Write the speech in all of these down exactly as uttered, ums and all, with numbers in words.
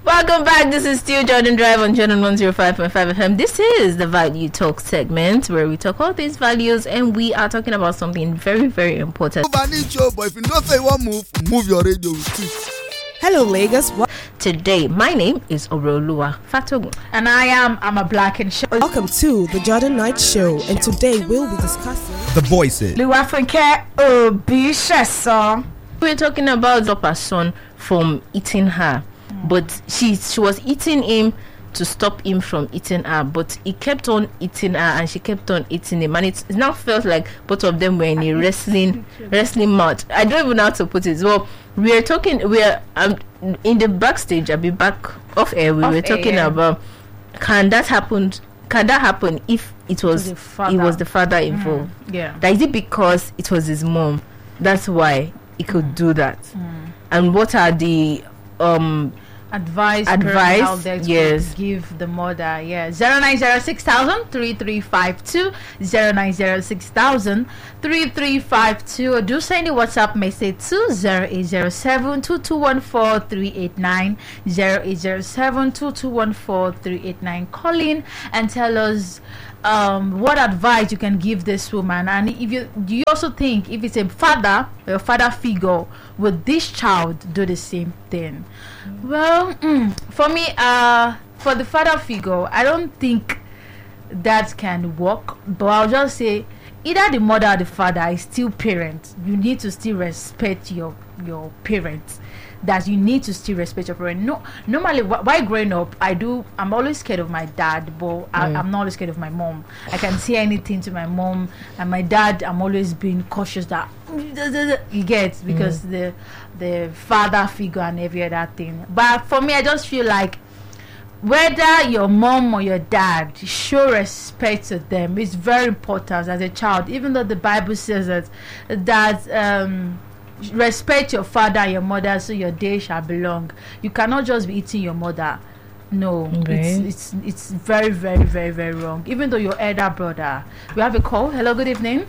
Welcome back. This is still Jordan Drive on Jordan one oh five point five F M. This is the Value Talk segment where we talk all these values and we are talking about something very, very important. But if you don't say one move, move your radio with it. Hello, Lagos. What? Today, my name is Oroluwa Fatogun. And I am, I'm a black and show. Welcome to the Jordan Night Show. And today we'll be discussing the voices. Luafunke Obishesa. We're talking about Zopa's son from eating her. Mm. But she, she was eating him to stop him from eating her, but he kept on eating her and she kept on eating him, and it, it now felt like both of them were in a wrestling wrestling match. I don't even know how to put it. Well, we are talking, we are um, in the backstage. I'll be back off air. We off were talking air. about can that happen? Can that happen if it was it was the father involved? Mm. Yeah. That is it because it was his mom. That's why he could mm. do that. Mm. And what are the um advice advice out there to yes give the mother? Yeah. Zero nine zero six thousand three three five two zero nine zero six thousand three three five two, or do send a WhatsApp message to zero eight zero seven two two one four three eight nine zero eight zero seven two two one four three eight nine. Call in and tell us um what advice you can give this woman, and if you do you also think if it's a father or a father figure, would this child do the same thing? Mm. Well, mm, for me, uh for the father figure, I don't think that can work, but I'll just say either the mother or the father is still parents. You need to still respect your your parents. That you need to still respect your parents. No, normally, wh- while growing up, I do. I'm always scared of my dad, but I, Mm. I'm not always scared of my mom. I can say anything to my mom, and my dad, I'm always being cautious that you get because Mm. the the father figure and every other thing. But for me, I just feel like whether your mom or your dad, show respect to them. It's very important as a child, even though the Bible says that that um respect your father and your mother so your day shall belong. You cannot just be eating your mother. No, okay. it's it's it's very very very very wrong, even though your elder brother. We have a call. Hello, good evening.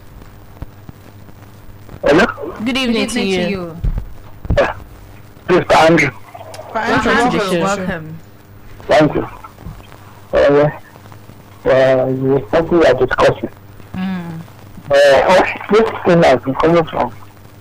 Hello? Good evening, Good evening to, to you. you. Yeah. Mister Andrew. Welcome, Welcome. welcome. welcome. Thank you. Uh, uh, you what we are discussing. Mm. Uh, this thing has been coming from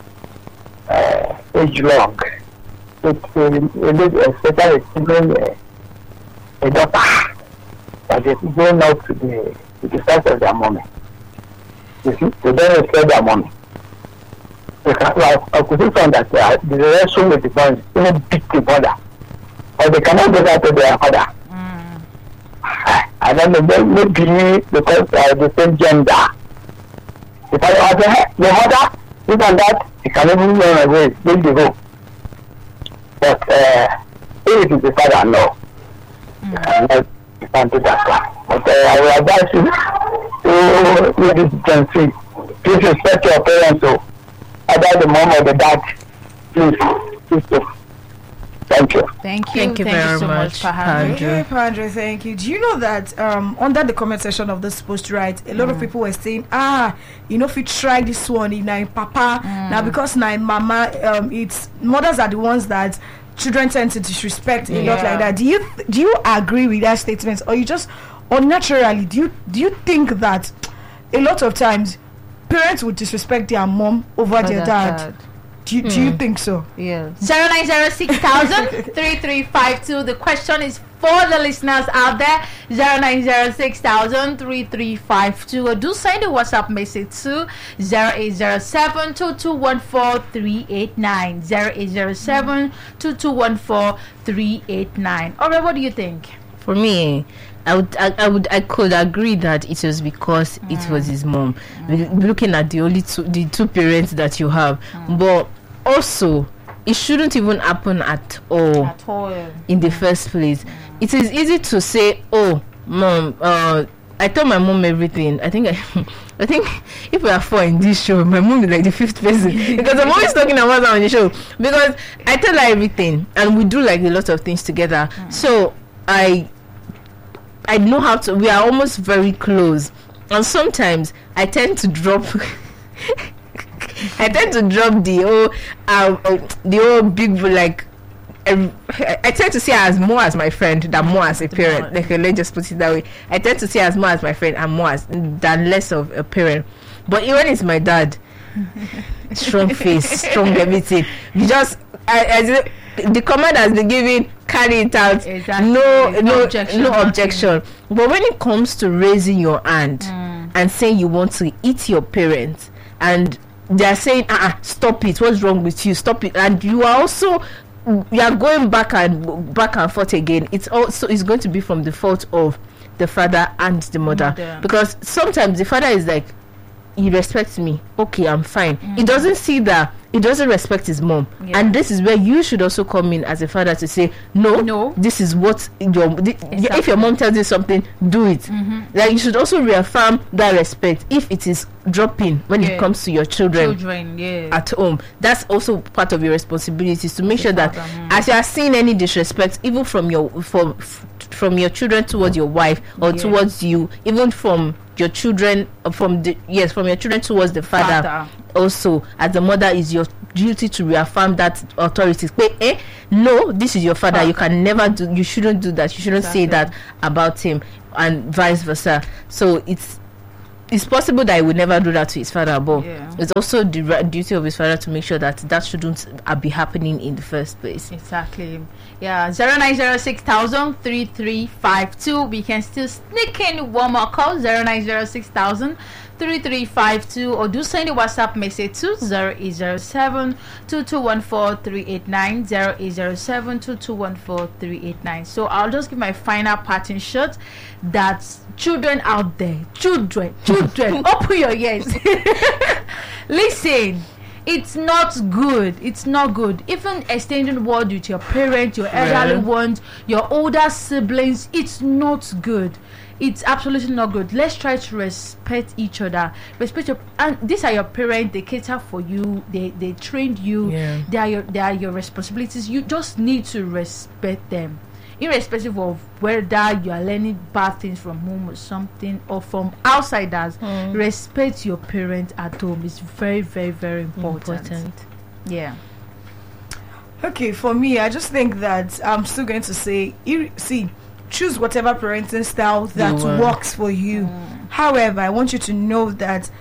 uh, age long. It's uh, especially children, uh, a daughter that is going out to the, to the side of their mommy. You see, they don't respect their mommy. They can, well, I could see from that uh, the relation with the parents, even beat the mother. Or they cannot go back to their father. Mm. I don't know, maybe because uh, the same gender. If I was the, the mother, even that, he can even run away, make the go. But uh, if it is the father, no. Mm. Uh, no, you can't do that one. But uh, I will advise you to do this gen Z. Please respect your parents, so either the mom or the dad. Please, please do. Thank you. Thank you. Thank you very so much, much, Pahandre. Hey, Padre, thank you. Do you know that um, under the comment section of this post, right, a lot Mm. of people were saying, ah, you know, if you try this one, in now papa, Mm. now because now mama, um, it's mothers are the ones that children tend to disrespect a lot Yeah. like that. Do you do you agree with that statement, or you just, or naturally, do you do you think that a lot of times parents would disrespect their mom over their dad? Do you, do you think so? Yeah. Zero nine zero six thousand three three five two. The question is for the listeners out there. Zero nine zero six thousand three three five two. Or do send a WhatsApp message to zero eight zero seven two two one four three eight nine. Zero eight zero seven two two one four three eight nine. Alright, what do you think? For me, I would, I, I would, I could agree that it was because mm. it was his mom. Mm. Looking at the only two, the two parents that you have, mm. but also it shouldn't even happen at all, At all. in the first place. Mm. It is easy to say, "Oh, mom, uh, I tell my mom everything." I think, I, I think if we are four in this show, my mom is like the fifth person because I'm always talking about her on the show because I tell her everything and we do like a lot of things together. Mm. So I. I know how to. We are almost very close, and sometimes I tend to drop. I tend to drop the oh, uh, uh, the old big like um, I tend to see her as more as my friend than more as a parent. Like, let's just put it that way. I tend to see her as more as my friend and more as than less of a parent. But even it's my dad, strong face, strong everything. You just I, I, the command has been given, carry it out. Exactly. No, no, No objection, no nothing. objection. But when it comes to raising your hand Mm. and saying you want to eat your parents, and they are saying, ah, uh-uh, stop it. What's wrong with you? Stop it. And you are also, you are going back and back and forth again. It's also it's going to be from the fault of the father and the mother, Mother. because sometimes the father is like, he respects me, okay, I'm fine. Mm. He doesn't see that he doesn't respect his mom. Yeah. And this is where you should also come in as a father to say, no, No. this is what your th- Exactly. if your mom tells you something, do it. Mhm. Like, you should also reaffirm that respect if it is dropping when Yeah. it comes to your children Children, yeah. at home. That's also part of your responsibilities, to make sure that father, mm. as you are seeing any disrespect, even from your from f- from your children towards your wife, or Yeah. towards you, even from your children uh, from the yes from your children towards the father, Father. also as the mother, is your duty to reaffirm that authority. Wait, eh, no, this is your father. You can never do, you shouldn't do that, you shouldn't say Exactly. that about him, and vice versa. So it's it's possible that he would never do that to his father, but Yeah. it's also the ra- duty of his father to make sure that that shouldn't uh, be happening in the first place. Exactly. Yeah, zero nine zero six thousand three three five two. We can still sneak in one more call, zero nine zero six thousand three three five two, or do send a WhatsApp message to zero eight zero seven two two one four three eight nine, zero eight zero seven two two one four three eight nine. So I'll just give my final parting shot that children out there, children, children, open your ears. Listen. It's not good. It's not good. Even extending word with your parents, your elderly Yeah. ones, your older siblings, it's not good. It's absolutely not good. Let's try to respect each other. Respect your, and these are your parents. They cater for you. They they trained you. Yeah. They are your they are your responsibilities. You just need to respect them, irrespective of whether you are learning bad things from home or something, or from outsiders. Mm. Respect your parents at home. It's very very very important. Important. Yeah. Okay, for me, I just think that I'm still going to say, ir- see, choose whatever parenting style that You want. works for you. However, I want you to know that,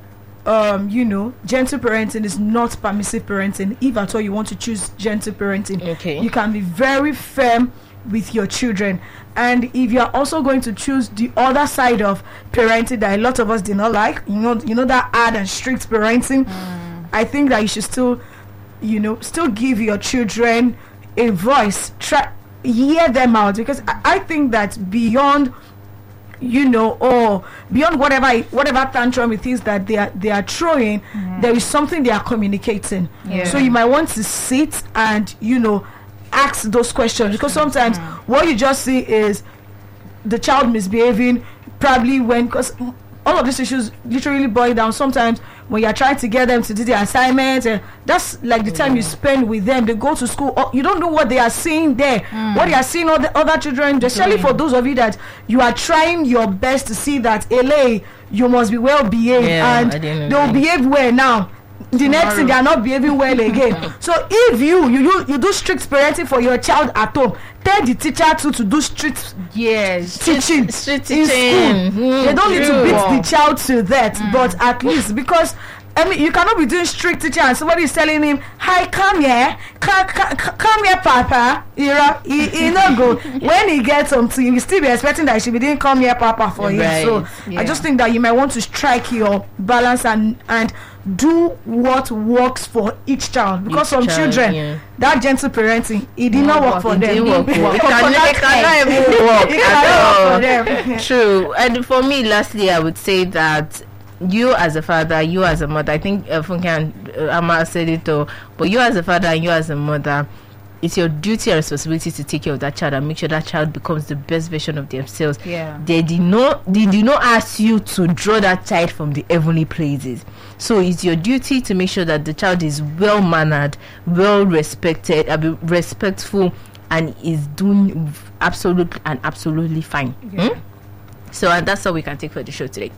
um, you know, gentle parenting is not permissive parenting. If at all you want to choose gentle parenting, Okay. you can be very firm with your children. And if you're also going to choose the other side of parenting that a lot of us did not like, you know, you know that hard and strict parenting, I think that you should still, you know, still give your children a voice. Try hear them out, because I, I think that beyond, you know, or beyond whatever whatever tantrum it is that they are they are throwing, there is something they are communicating. Yeah. So you might want to sit and, you know, ask those questions, because sometimes what you just see is the child misbehaving, probably when, because all of these issues literally boil down sometimes when you're trying to get them to do the assignments, and that's like the time you spend with them. They go to school, oh, you don't know what they are seeing there, what they are seeing all the other children, especially for those of you that you are trying your best to see that L A, you must be well behaved, Yeah, and I didn't they'll know. behave well now. The next thing, they are not behaving well again. So if you you you you do strict parenting for your child at home, tell the teacher too to do strict Yes. teaching Strict in teaching. school. Mm, They don't need to true. beat the child to that, but at least, because I mean, you cannot be doing strict teaching and somebody is telling him, "Hi, come here, come, come, come here, Papa." You know, he, he not go. When he gets something, you still be expecting that he should be doing "Come here, Papa" for him. Right. So Yeah. I just think that you might want to strike your balance and and do what works for each child, because Each some child, children, yeah. that gentle parenting, it did not Not work for It them. didn't work. It It work can- for it that cannot child. even work It at cannot all. work for them. True. And for me, lastly, I would say that you as a father, you as a mother, I think uh, Funke and uh, Amma said it all, but you as a father and you as a mother, it's your duty and responsibility to take care of that child and make sure that child becomes the best version of themselves. Yeah. They did not they did not ask you to draw that child from the heavenly places. So it's your duty to make sure that the child is well mannered, well respected, uh, be respectful, and is doing absolutely and absolutely fine. Hmm? So and that's all we can take for the show today.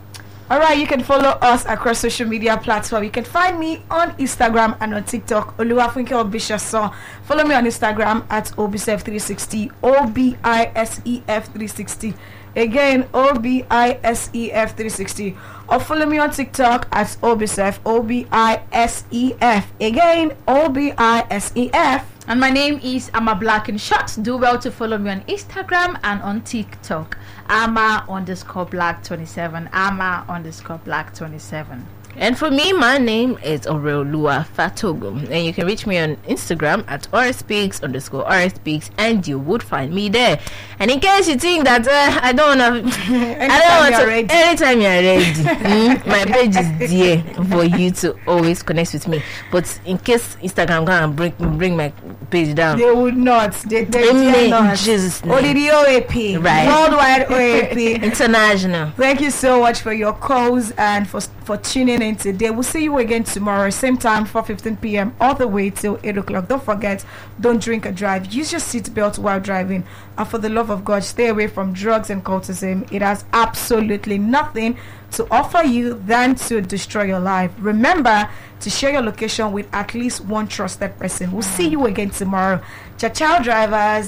All right, you can follow us across social media platforms. You can find me on Instagram and on TikTok, Oluwafunke Obishason. Follow me on Instagram at Obisef three sixty, O B I S E F three sixty. Again, O B I S E F three sixty. Or follow me on TikTok at Obisef, O B I S E F. Again, O B I S E F. And my name is Ama Black in Short. Do well to follow me on Instagram and on TikTok. Ama underscore Black twenty-seven. Ama underscore Black twenty-seven. And for me, my name is Oreolua Fatogo, and you can reach me on Instagram at orspeaks underscore orspeaks, and you would find me there. And in case you think that uh, I don't want to, I don't want to, anytime you're ready, mm, my page is there for you to always connect with me. But in case Instagram gonna bring bring my page down, they would not. They, they Amen. not. Jesus' name. O D D O A P, right? Worldwide O A P, international. Thank you so much for your calls and for for tuning in today. We'll see you again tomorrow, same time, four fifteen p.m. all the way till eight o'clock. Don't forget, don't drink and drive. Use your seatbelt while driving. And for the love of God, stay away from drugs and cultism. It has absolutely nothing to offer you than to destroy your life. Remember to share your location with at least one trusted person. We'll see you again tomorrow. Ciao, ciao, drivers.